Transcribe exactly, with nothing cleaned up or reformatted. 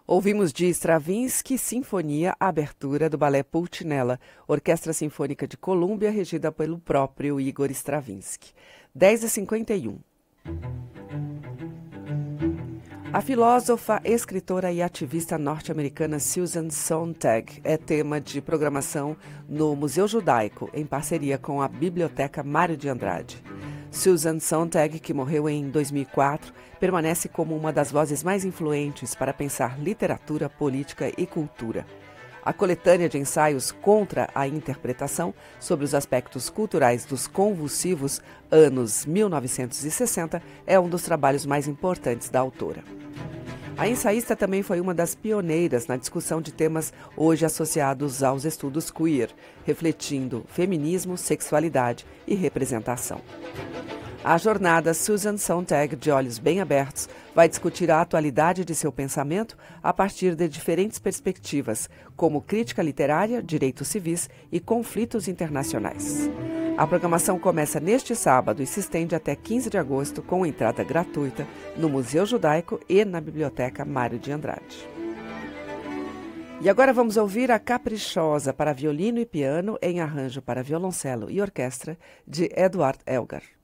Ouvimos de Stravinsky Sinfonia, a abertura do Balé Pulcinella, Orquestra Sinfônica de Colômbia, regida pelo próprio Igor Stravinsky. dez e cinquenta e um. A filósofa, escritora e ativista norte-americana Susan Sontag é tema de programação no Museu Judaico, em parceria com a Biblioteca Mário de Andrade. Susan Sontag, que morreu em dois mil e quatro, permanece como uma das vozes mais influentes para pensar literatura, política e cultura. A coletânea de ensaios contra a interpretação sobre os aspectos culturais dos convulsivos anos mil novecentos e sessenta é um dos trabalhos mais importantes da autora. A ensaísta também foi uma das pioneiras na discussão de temas hoje associados aos estudos queer, refletindo feminismo, sexualidade e representação. A jornada Susan Sontag, de olhos bem abertos, vai discutir a atualidade de seu pensamento a partir de diferentes perspectivas, como crítica literária, direitos civis e conflitos internacionais. A programação começa neste sábado e se estende até quinze de agosto, com entrada gratuita no Museu Judaico e na Biblioteca Mário de Andrade. E agora vamos ouvir a Caprichosa para violino e piano em arranjo para violoncelo e orquestra de Eduard Elgar.